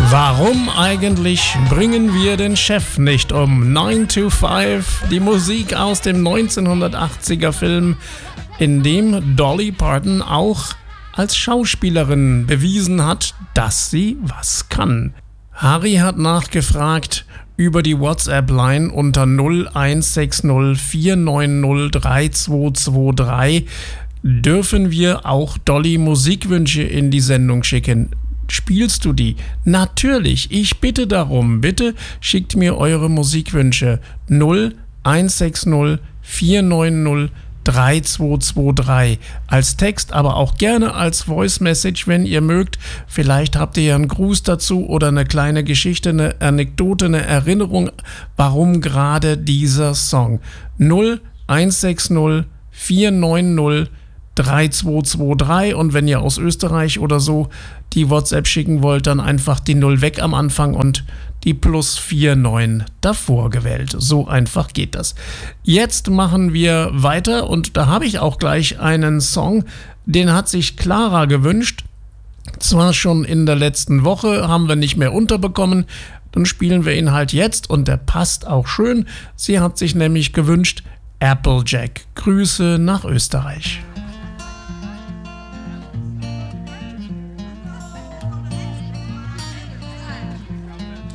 Warum eigentlich bringen wir den Chef nicht um? 9 to 5, die Musik aus dem 1980er Film, in dem Dolly Parton auch als Schauspielerin bewiesen hat, dass sie was kann. Harry hat nachgefragt über die WhatsApp-Line unter 0160 490 3223. Dürfen wir auch Dolly Musikwünsche in die Sendung schicken? Spielst du die? Natürlich, ich bitte darum. Bitte schickt mir eure Musikwünsche 0160 490 3223 als Text, aber auch gerne als Voice Message, wenn ihr mögt. Vielleicht habt ihr ja einen Gruß dazu oder eine kleine Geschichte, eine Anekdote, eine Erinnerung, warum gerade dieser Song. 0160 490 3223 und wenn ihr aus Österreich oder so die WhatsApp schicken wollt, dann einfach die 0 weg am Anfang und die +49 davor gewählt. So einfach geht das. Jetzt machen wir weiter und da habe ich auch gleich einen Song, den hat sich Clara gewünscht. Zwar schon in der letzten Woche, haben wir nicht mehr unterbekommen, dann spielen wir ihn halt jetzt und der passt auch schön. Sie hat sich nämlich gewünscht Applejack. Grüße nach Österreich.